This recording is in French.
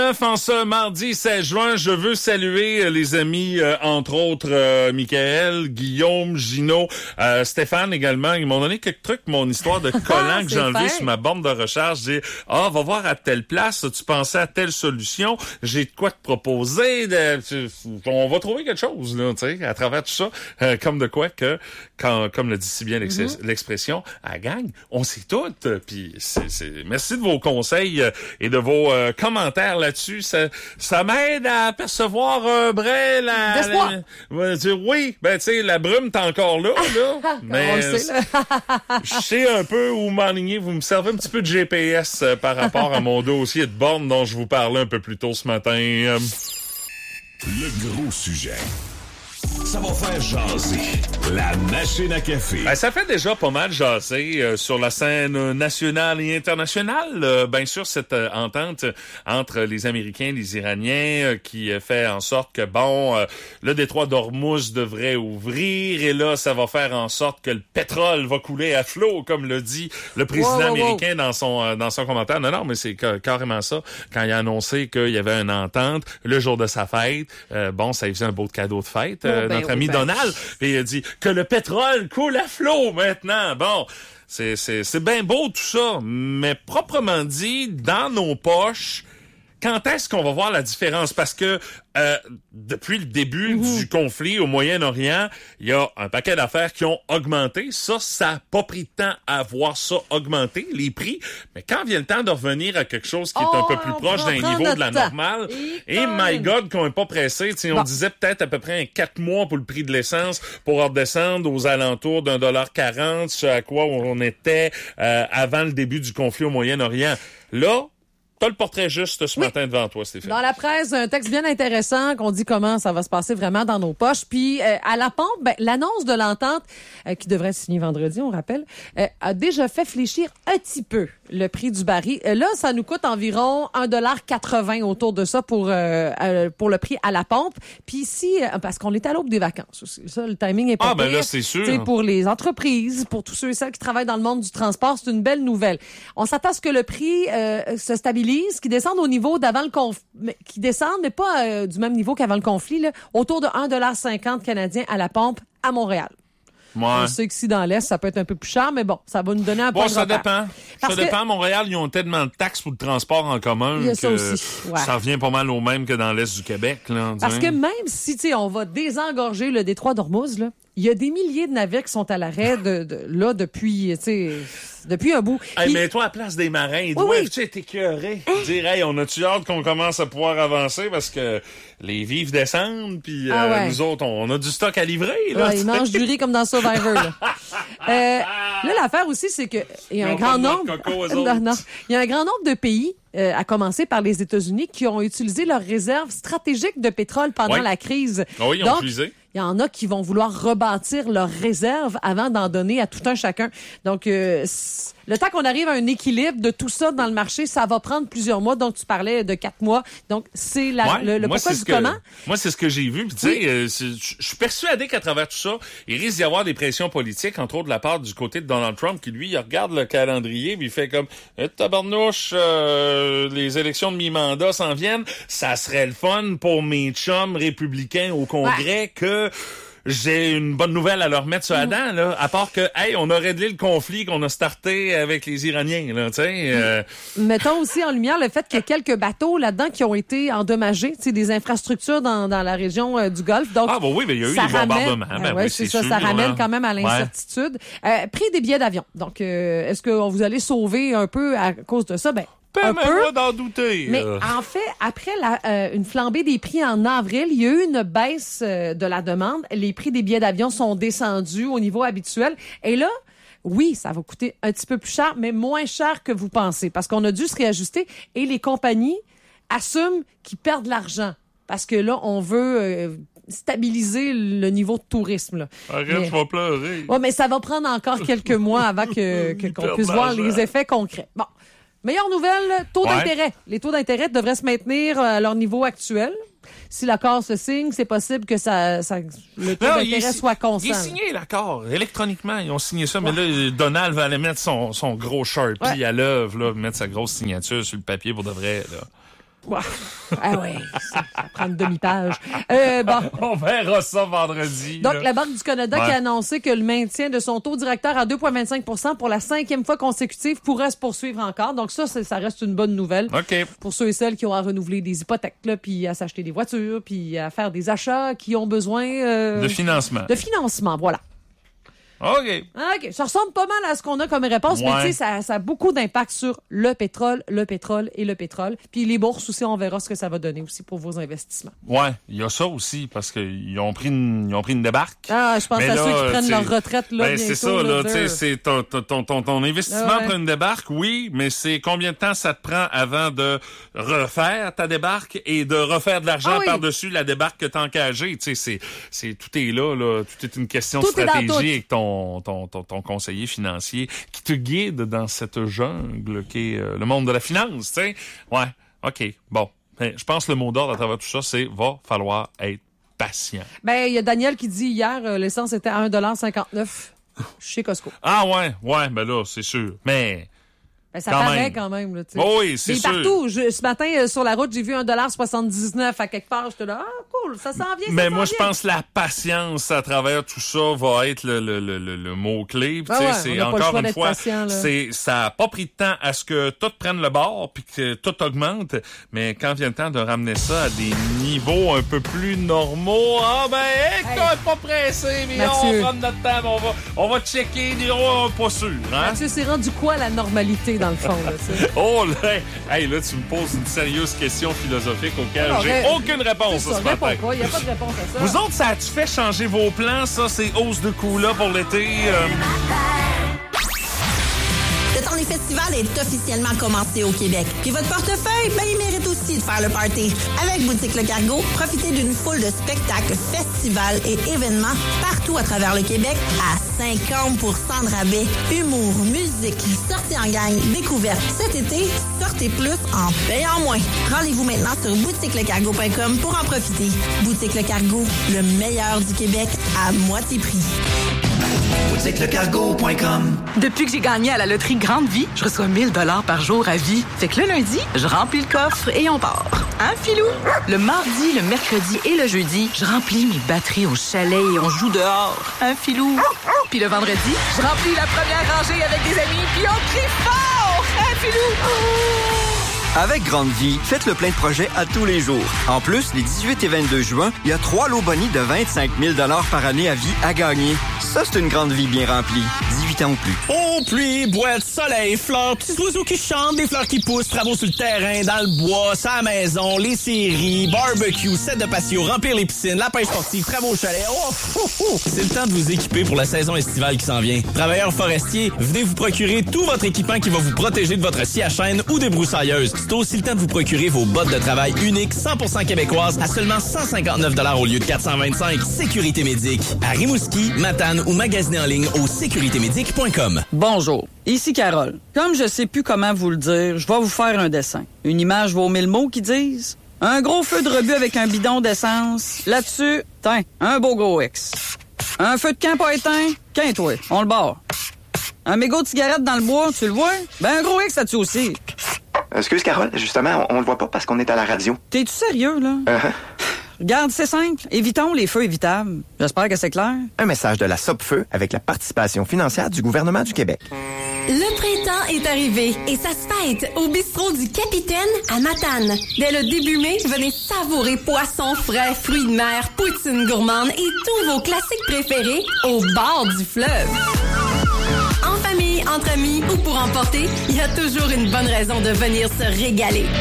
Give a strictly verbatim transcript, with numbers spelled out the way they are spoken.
En ce mardi seize juin, je veux saluer les amis, euh, entre autres, euh, Michael, Guillaume, Gino, euh, Stéphane également. Ils m'ont donné quelques trucs, mon histoire de collant que j'ai enlevé sur ma borne de recharge. J'ai dit, ah, va voir à telle place, tu pensais à telle solution, j'ai de quoi te proposer. De... On va trouver quelque chose, là, tu sais, à travers tout ça. Euh, comme de quoi que, quand, comme le dit si bien l'ex- mm-hmm. l'expression, à la gang, on sait tout. Puis c'est, c'est... merci de vos conseils et de vos euh, commentaires là dessus, ça, ça m'aide à percevoir un vrai la, d'espoir. La, dire oui, ben tu sais, la brume t'es encore là, là. Mais on le sait, là. Je sais un peu où m'enligner. Vous me servez un petit peu de G P S euh, par rapport à mon dossier de borne dont je vous parlais un peu plus tôt ce matin. Euh... Le gros sujet. Ça va faire jaser. La machine à café. Ben, ça fait déjà pas mal jaser euh, sur la scène nationale et internationale. Euh, bien sûr, cette euh, entente entre les Américains et les Iraniens euh, qui euh, fait en sorte que, bon, euh, le détroit d'Ormuz devrait ouvrir et là, ça va faire en sorte que le pétrole va couler à flot, comme le dit le président wow, wow, américain wow. dans son euh, dans son commentaire. Non, non, mais c'est ca- carrément ça. Quand il a annoncé qu'il y avait une entente le jour de sa fête, euh, bon, ça lui faisait un beau cadeau de fête. Euh, Ben notre oui, ami ben. Donald, et il a dit que le pétrole coule à flot maintenant. Bon, c'est c'est c'est bien beau tout ça, mais proprement dit, dans nos poches, quand est-ce qu'on va voir la différence? Parce que euh, depuis le début mmh. du conflit au Moyen-Orient, il y a un paquet d'affaires qui ont augmenté. Ça, ça n'a pas pris de temps à voir ça augmenter, les prix. Mais quand vient le temps de revenir à quelque chose qui est oh, un peu plus proche d'un niveau de la temps. normale, et, et my God, qu'on n'est pas pressé. Bon. On disait peut-être à peu près un quatre mois pour le prix de l'essence pour redescendre aux alentours d'un dollar quarante, ce à quoi on était euh, avant le début du conflit au Moyen-Orient. Là, t'as le portrait juste ce oui. matin devant toi, Stéphane. Dans la presse, un texte bien intéressant qu'on dit comment ça va se passer vraiment dans nos poches. Puis euh, à la pompe, ben, l'annonce de l'entente, euh, qui devrait être signée vendredi, on rappelle, euh, a déjà fait fléchir un petit peu le prix du baril. Euh, là, ça nous coûte environ un dollar quatre-vingts autour de ça pour euh, euh, pour le prix à la pompe. Puis ici, euh, parce qu'on est à l'aube des vacances aussi. Ça, le timing est pas Ah, ben pire. là, c'est sûr. T'sais, pour les entreprises, pour tous ceux et celles qui travaillent dans le monde du transport, c'est une belle nouvelle. On s'attend à ce que le prix euh, se stabilise, qui descendent au niveau d'avant le conflit, qui descendent, mais pas euh, du même niveau qu'avant le conflit, là, autour de un dollar cinquante canadien à la pompe à Montréal. Ouais. On sait que si dans l'Est, ça peut être un peu plus cher, mais bon, ça va nous donner un peu bon, de ça repère. dépend. Parce ça que... dépend. À Montréal, ils ont tellement de taxes pour le transport en commun Il y a que ça aussi. Ouais. ça revient pas mal au même que dans l'Est du Québec. Là, parce que même si, tu sais, on va désengorger le détroit d'Ormuz, là, il y a des milliers de navires qui sont à l'arrêt de, de, là depuis, tu sais, depuis un bout. Hey, Puis... mais toi, à la place des marins, ils oui, doivent-tu oui. être écœurés? Dire, hey, on a-tu hâte qu'on commence à pouvoir avancer parce que les vivres descendent, puis euh, ah ouais. nous autres, on a du stock à livrer. Là, ouais, ils mangent du riz comme dans Survivor. Là, euh, là l'affaire aussi, c'est que il y a un grand nombre... non, non. Il y a un grand nombre de pays, euh, à commencer par les États-Unis, qui ont utilisé leurs réserves stratégiques de pétrole pendant oui. la crise. Oh oui, ils ont Donc, utilisé. Il y en a qui vont vouloir rebâtir leurs réserves avant d'en donner à tout un chacun. Donc, euh, le temps qu'on arrive à un équilibre de tout ça dans le marché, ça va prendre plusieurs mois. Donc, tu parlais de quatre mois. Donc, c'est la, ouais, le, le moi, pourquoi c'est du que, comment. Moi, c'est ce que j'ai vu. Tu sais, oui. euh, je suis persuadé qu'à travers tout ça, il risque d'y avoir des pressions politiques, entre autres de la part du côté de Donald Trump, qui, lui, il regarde le calendrier puis il fait comme eh, « Tabarnouche, euh, les élections de mi-mandat s'en viennent. Ça serait le fun pour mes chums républicains au Congrès ouais. que... » j'ai une bonne nouvelle à leur mettre sur la dent, là. À part que, hey, on a réglé le conflit qu'on a starté avec les Iraniens, là, tu sais. Euh... Mettons aussi en lumière le fait qu'il y a quelques bateaux là-dedans qui ont été endommagés, tu sais, des infrastructures dans, dans la région euh, du Golfe. Donc, ah, bah oui, mais il y a eu des ramène, bombardements. Ben euh, ouais, oui, c'est, c'est ça, sûr, ça ramène là. quand même à l'incertitude. Ouais. Euh, prix des billets d'avion. Donc, euh, est-ce que vous allez sauver un peu à cause de ça? Ben, un peu, d'en douter. Mais en fait, après la, euh, une flambée des prix en avril, il y a eu une baisse euh, de la demande. Les prix des billets d'avion sont descendus au niveau habituel. Et là, oui, ça va coûter un petit peu plus cher, mais moins cher que vous pensez, parce qu'on a dû se réajuster et les compagnies assument qu'ils perdent de l'argent. Parce que là, on veut... Euh, stabiliser le niveau de tourisme. Là. Arrête, mais, je vais pleurer. Ouais, mais ça va prendre encore quelques mois avant que, que qu'on puisse voir les effets concrets. Bon. Meilleure nouvelle, taux ouais. d'intérêt. Les taux d'intérêt devraient se maintenir à leur niveau actuel. Si l'accord se signe, c'est possible que ça, ça le taux non, d'intérêt est, soit constant. Il est signé l'accord. Électroniquement, ils ont signé ça. Ouais. Mais là, Donald va aller mettre son, son gros Sharpie ouais. à l'œuvre, là, mettre sa grosse signature sur le papier pour de vrai. Là. Ah oui, ça, ça prend une demi-page. Euh, bon. On verra ça vendredi. Donc, là. la Banque du Canada Ouais. qui a annoncé que le maintien de son taux directeur à deux virgule vingt-cinq pour cent pour la cinquième fois consécutive pourrait se poursuivre encore. Donc, ça, c'est, ça reste une bonne nouvelle. OK. Pour ceux et celles qui ont à renouveler des hypothèques, là, puis à s'acheter des voitures, puis à faire des achats qui ont besoin... euh, De financement. De financement, voilà. OK. OK. Ça ressemble pas mal à ce qu'on a comme réponse, Ouais. mais tu sais, ça, ça a beaucoup d'impact sur le pétrole, le pétrole et le pétrole. Puis les bourses aussi, on verra ce que ça va donner aussi pour vos investissements. Ouais, il y a ça aussi, parce qu'ils ont pris une, ils ont pris une débarque. Ah, je pense Mais à là, ceux qui prennent t'sais, leur retraite là, ben, bientôt. c'est ça, là, là, tu sais, c'est ton, ton, ton, ton investissement Ah ouais. pour une débarque, oui, mais c'est combien de temps ça te prend avant de refaire ta débarque et de refaire de l'argent Ah oui. par-dessus la débarque que t'as engagée. Tu sais, c'est, c'est, tout est là, là, tout est une question Tout de est dans stratégie tout. avec ton, ton, ton, ton conseiller financier qui te guide dans cette jungle qui est euh, le monde de la finance, tu sais. Ouais, OK, bon. Ben, je pense que le mot d'ordre à travers tout ça, c'est va falloir être patient. Ben, il y a Daniel qui dit hier, euh, l'essence était à un dollar cinquante-neuf chez Costco. Ah ouais, ouais, ben là, c'est sûr. Mais... Ben, ça Quand paraît même. quand même, là, tu sais. Oh oui, c'est Mais sûr. partout. Je, ce matin, euh, sur la route, j'ai vu un dollar soixante-dix-neuf à quelque part. J'étais là, ah, cool, ça s'en vient, ça Mais s'en moi, je vient. pense que la patience à travers tout ça va être le, le, le, le, le mot-clé. Puis, Ah tu sais, ouais, c'est on n'a pas le encore choix une d'être fois, patient, là. c'est, ça a pas pris de temps à ce que tout prenne le bord puis que tout augmente. Mais quand vient le temps de ramener ça à des niveaux un peu plus normaux, ah ben, hey, Hey. t'es pas pressé, mais Mathieu. on va prendre notre temps, mais on va, on va checker, dire, oh, pas sûr, hein? Mathieu, c'est rendu quoi la normalité, dans le fond, là, tu sais? Oh là, hey, là, tu me poses une sérieuse question philosophique auquel Alors, j'ai ré- aucune réponse C'est ça, ce matin. réponds pas, il n'y a pas de réponse à ça. Vous autres, ça a-tu fait changer vos plans, ça, ces hausses de coûts-là pour l'été? euh? Le temps des festivals est officiellement commencé au Québec. Puis votre portefeuille, ben, il mérite aussi de faire le party. Avec Boutique Le Cargo, profitez d'une foule de spectacles, festivals et événements partout à travers le Québec à cinquante pour cent de rabais. Humour, musique, sorties en gang, découvertes. Cet été, sortez plus en payant moins. Rendez-vous maintenant sur boutique le cargo point com pour en profiter. Boutique Le Cargo, le meilleur du Québec à moitié prix. boutique le cargo point com. Depuis que j'ai gagné à la loterie Grande Vie, je reçois mille dollars par jour à vie. Fait que le lundi, je remplis le coffre et on part. Hein, Philou? Le mardi, le mercredi et le jeudi, je remplis mes batteries au chalet et on joue dehors. Hein, Philou? Puis le vendredi, je remplis la première rangée avec des amis puis on crie fort! Hein, Philou? Avec Grande Vie, faites le plein de projets à tous les jours. En plus, les dix-huit et vingt-deux juin, il y a trois lots bonus de vingt-cinq mille dollars par année à vie à gagner. Ça, c'est une grande vie bien remplie. dix-huit ans ou plus. Oh, pluie, boîte, soleil, fleurs, petits oiseaux qui chantent, des fleurs qui poussent, travaux sur le terrain, dans le bois, sa maison, les séries, barbecue, set de patio, remplir les piscines, la pêche sportive, travaux au chalet. Oh, oh, oh. C'est le temps de vous équiper pour la saison estivale qui s'en vient. Travailleurs forestiers, venez vous procurer tout votre équipement qui va vous protéger de votre scie à chaîne ou des broussailleuses. C'est aussi le temps de vous procurer vos bottes de travail uniques cent pour cent québécoises à seulement cent cinquante-neuf dollars au lieu de quatre cent vingt-cinq. Sécurité Médic. À Rimouski, Matane ou magasinez en ligne au sécurité médic point com. Bonjour, ici Carole. Comme je sais plus comment vous le dire, je vais vous faire un dessin. Une image vaut mille mots qui disent. Un gros feu de rebut avec un bidon d'essence. Là-dessus, tiens, un beau gros X. Un feu de camp pas éteint, qu'un-toi, on le barre. Un mégot de cigarette dans le bois, tu le vois? Ben un gros X là-dessus aussi. Excuse, Carole, justement, on, on le voit pas parce qu'on est à la radio. T'es-tu sérieux, là? Uh-huh. Regarde, c'est simple. Évitons les feux évitables. J'espère que c'est clair. Un message de la Sopfeu avec la participation financière du gouvernement du Québec. Le printemps est arrivé et ça se fête au bistrot du Capitaine à Matane. Dès le début mai, venez savourer poissons frais, fruits de mer, poutine gourmande et tous vos classiques préférés au bord du fleuve. En famille, entre amis ou pour emporter, il y a toujours une bonne raison de venir se régaler.